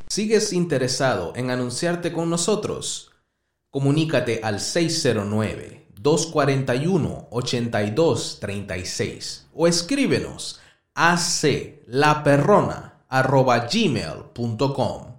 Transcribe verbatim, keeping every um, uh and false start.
¿Sigues interesado en anunciarte con nosotros? Comunícate al seis cero nueve, dos cuatro uno, ocho dos tres seis o escríbenos a aclaperrona arroba gmail punto com.